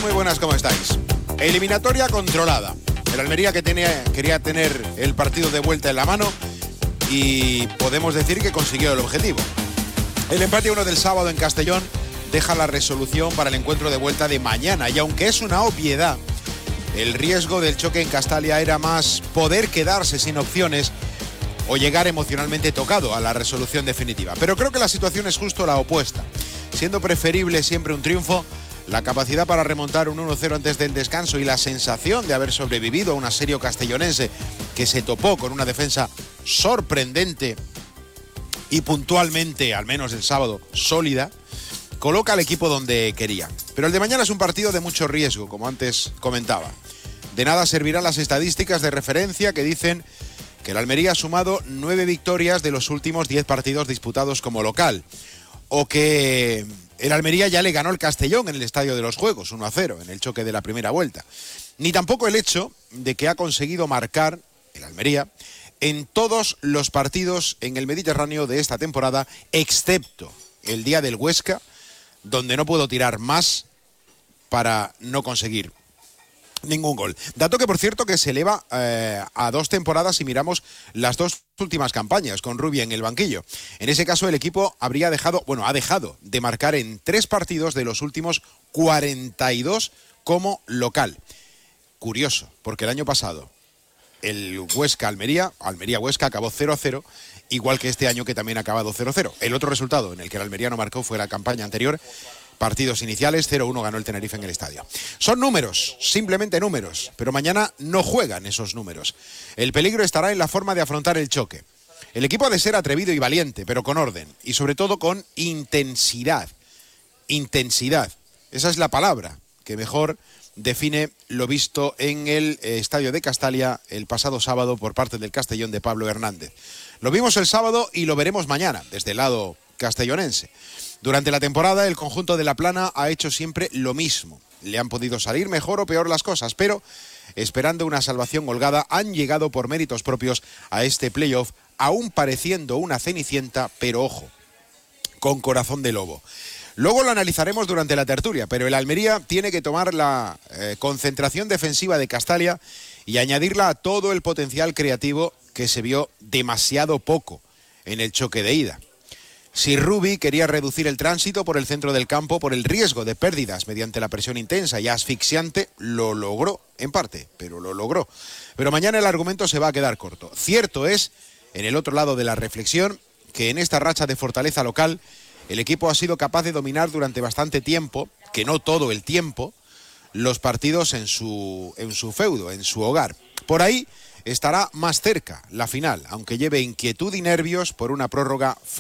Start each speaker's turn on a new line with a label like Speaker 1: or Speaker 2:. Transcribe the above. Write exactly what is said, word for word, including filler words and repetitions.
Speaker 1: tal? Muy buenas, ¿cómo estáis? Eliminatoria controlada. El Almería que tenía, quería tener el partido de vuelta en la mano y podemos decir que consiguió el objetivo. El empate uno del sábado en Castellón deja la resolución para el encuentro de vuelta de mañana y aunque es una obviedad, el riesgo del choque en Castalia era más poder quedarse sin opciones o llegar emocionalmente tocado a la resolución definitiva. Pero creo que la situación es justo la opuesta. Siendo preferible siempre un triunfo, la capacidad para remontar un uno cero antes del descanso y la sensación de haber sobrevivido a un asedio castellonense que se topó con una defensa sorprendente y puntualmente, al menos el sábado, sólida, coloca al equipo donde quería. Pero el de mañana es un partido de mucho riesgo, como antes comentaba. De nada servirán las estadísticas de referencia que dicen que el Almería ha sumado nueve victorias de los últimos diez partidos disputados como local, o que el Almería ya le ganó el Castellón en el Estadio de los Juegos, uno a cero, en el choque de la primera vuelta. Ni tampoco el hecho de que ha conseguido marcar, el Almería, en todos los partidos en el Mediterráneo de esta temporada, excepto el día del Huesca, donde no puedo tirar más para no conseguir ningún gol. Dato que, por cierto, que se eleva eh, a dos temporadas si miramos las dos últimas campañas, con Rubia en el banquillo. En ese caso, el equipo habría dejado, bueno, ha dejado de marcar en tres partidos de los últimos cuarenta y dos como local. Curioso, porque el año pasado el Huesca-Almería, Almería-Huesca acabó cero a cero, igual que este año que también ha acabado cero a cero. El otro resultado en el que el Almería no marcó fue la campaña anterior. Partidos iniciales, cero uno ganó el Tenerife en el estadio. Son números, simplemente números, pero mañana no juegan esos números. El peligro estará en la forma de afrontar el choque. El equipo ha de ser atrevido y valiente, pero con orden y sobre todo con intensidad. Intensidad, esa es la palabra que mejor define lo visto en el estadio de Castalia el pasado sábado por parte del Castellón de Pablo Hernández. Lo vimos el sábado y lo veremos mañana desde el lado castellonense. Durante la temporada, el conjunto de La Plana ha hecho siempre lo mismo. Le han podido salir mejor o peor las cosas, pero esperando una salvación holgada, han llegado por méritos propios a este playoff, aún pareciendo una cenicienta, pero ojo, con corazón de lobo. Luego lo analizaremos durante la tertulia, pero el Almería tiene que tomar la eh, concentración defensiva de Castalia y añadirla a todo el potencial creativo que se vio demasiado poco en el choque de ida. Si Rubi quería reducir el tránsito por el centro del campo por el riesgo de pérdidas mediante la presión intensa y asfixiante, lo logró, en parte, pero lo logró. Pero mañana el argumento se va a quedar corto. Cierto es, en el otro lado de la reflexión, que en esta racha de fortaleza local, el equipo ha sido capaz de dominar durante bastante tiempo, que no todo el tiempo, los partidos en su, en su feudo, en su hogar. Por ahí estará más cerca la final, aunque lleve inquietud y nervios por una prórroga